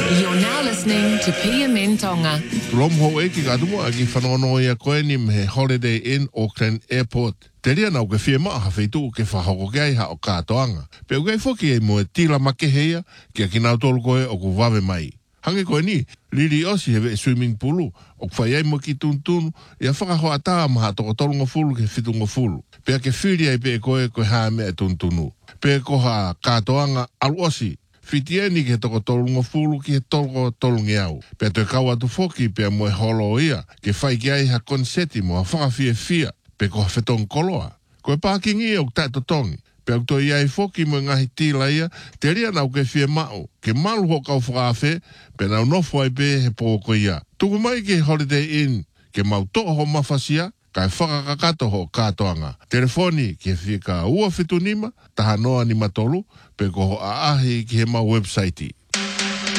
You're now listening to PMN Tonga. Rom ho e ki katumo a ki whanono ia koe ni me Holiday Inn Auckland Airport. Te ria nau ke whia maa hawhitu ke whahoko kei ha o kātoanga. Pe ukai whoki e mo e tila make heia ki a ki nau tolu koe o ku wawe mai. Hange koe ni, Lili Osi hewe e swimming poolu o kwhai ai mo ki tuntunu ia whakahoa tā maha toko tolunga fulu ke whitunga fulu. Pe a ke whiri ai pe e koe haa mea tuntunu. Pe ko ha kātoanga alu Osi. Whitieni ke toko tolunga fulu ki he tolko tolungi au. Pea toi kaua tu foki pea moe holo ia ke whai ki ai ha konseti mo a whakawhia fia pe ko ha whetong koloa. Koe pākingi au tato tongi. Pea toi iai foki mo ngahi tila ia te ria nau ke fia mao ke malu ho kau whakawhe pe nau nofo ai pe he pōko ia. Tuku mai ke Holiday Inn ke mau toa ho mawhasia kai whakakakato ho kātoanga. Telefoni ki he whika ua whitu nima, taha noa ni matolu, pe ko ho aahi ki he mau website.